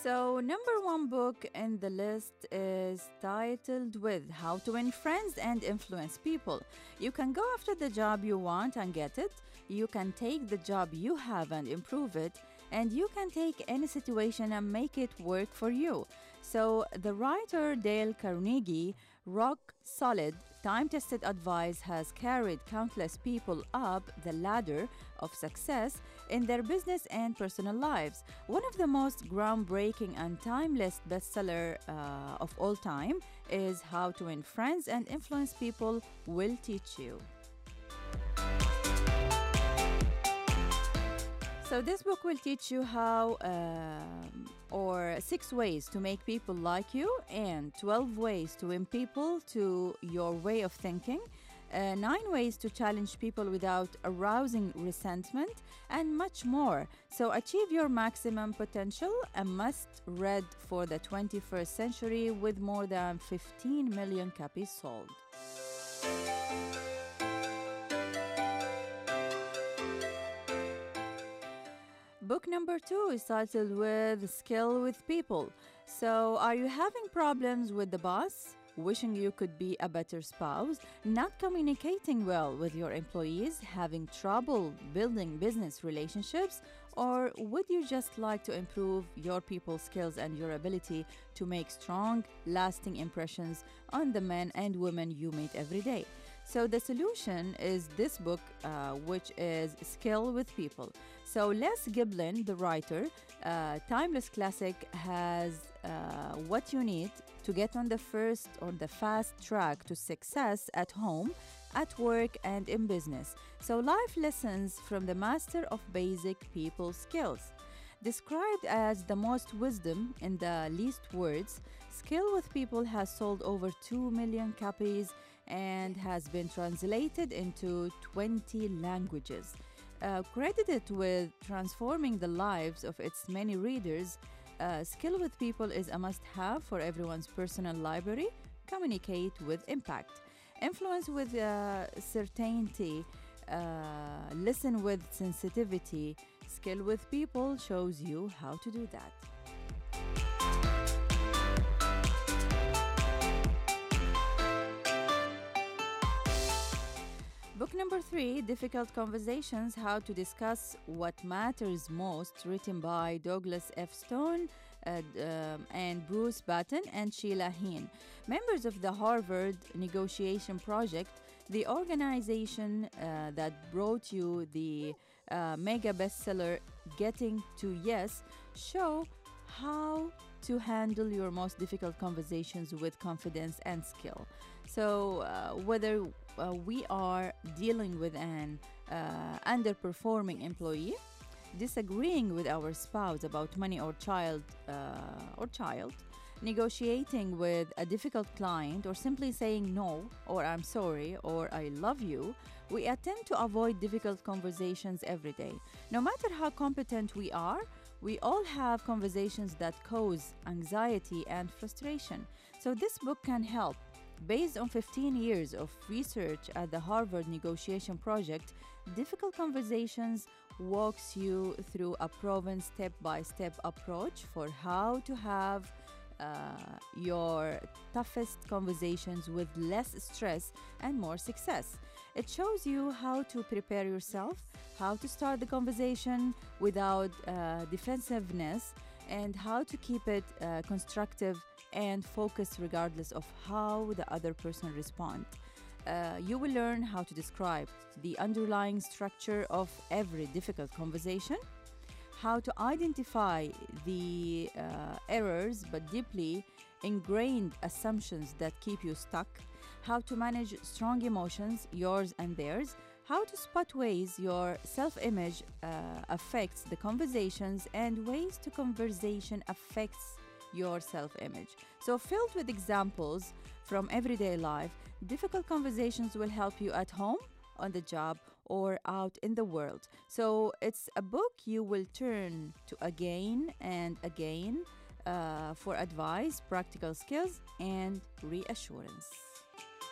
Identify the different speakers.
Speaker 1: So, number one book in the list is titled with How to Win Friends and Influence People. You can go after the job you want and get it. You can take the job you have and improve it. And you can take any situation and make it work for you. So, the writer Dale Carnegie, rock solid, time tested advice has carried countless people up the ladder of success in their business and personal lives. One of the most groundbreaking and timeless bestseller of all time is How to Win Friends and Influence People Will Teach You. So this book will teach you how or 6 ways to make people like you and 12 ways to win people to your way of thinking, 9 ways to challenge people without arousing resentment, and much more. So achieve your maximum potential, a must-read for the 21st century with more than 15 million copies sold. Book number 2 is titled with Skill with People. So, are you having problems with the boss? Wishing you could be a better spouse? Not communicating well with your employees? Having trouble building business relationships? Or would you just like to improve your people skills and your ability to make strong, lasting impressions on the men and women you meet every day? So the solution is this book, which is Skill with People. So Les Giblin, the writer, timeless classic, has what you need to get on the first or the fast track to success at home, at work, and in business. So life lessons from the master of basic people skills. Described as the most wisdom in the least words, Skill with People has sold over 2 million copies and has been translated into 20 languages. Credited with transforming the lives of its many readers, Skill with People is a must-have for everyone's personal library. Communicate with impact. Influence with certainty. Listen with sensitivity. Skill with People shows you how to do that. Book number 3, Difficult Conversations, How to Discuss What Matters Most, written by Douglas F. Stone and Bruce Batten and Sheila Heen. Members of the Harvard Negotiation Project, the organization that brought you the mega bestseller Getting to Yes, show how to handle your most difficult conversations with confidence and skill. So whether we are dealing with an underperforming employee, disagreeing with our spouse about money or child, negotiating with a difficult client, or simply saying no, or I'm sorry, or I love you, we attempt to avoid difficult conversations every day. No matter how competent we are, we all have conversations that cause anxiety and frustration. So this book can help. Based on 15 years of research at the Harvard Negotiation Project, Difficult Conversations walks you through a proven step-by-step approach for how to have your toughest conversations with less stress and more success. It shows you how to prepare yourself, how to start the conversation without defensiveness, and how to keep it constructive and focused regardless of how the other person responds. You will learn how to describe the underlying structure of every difficult conversation, how to identify the errors but deeply ingrained assumptions that keep you stuck, how to manage strong emotions, yours and theirs, how to spot ways your self-image affects the conversations, and ways to conversation affects your self-image. So filled with examples from everyday life, Difficult Conversations will help you at home, on the job, or out in the world. So it's a book you will turn to again and again for advice, practical skills, and reassurance.